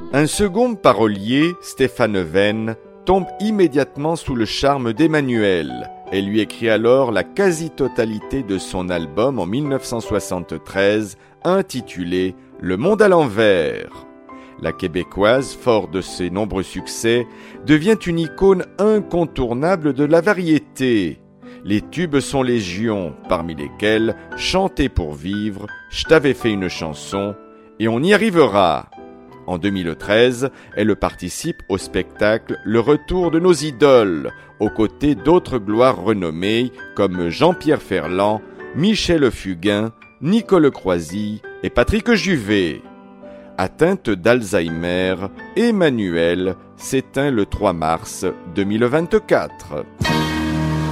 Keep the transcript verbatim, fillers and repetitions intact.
Un second parolier, Stéphane Venn, tombe immédiatement sous le charme d'Emmanuelle et lui écrit alors la quasi-totalité de son album en dix-neuf cent soixante-treize, intitulé « Le monde à l'envers ». La Québécoise, fort de ses nombreux succès, devient une icône incontournable de la variété. Les tubes sont légion, parmi lesquels « Chanter pour vivre »,« Je t'avais fait une chanson » et « On y arrivera ». En deux mille treize, elle participe au spectacle Le Retour de nos idoles, aux côtés d'autres gloires renommées comme Jean-Pierre Ferland, Michel Fugain, Nicole Croisille et Patrick Juvet. Atteinte d'Alzheimer, Emmanuelle s'éteint le trois mars deux mille vingt-quatre.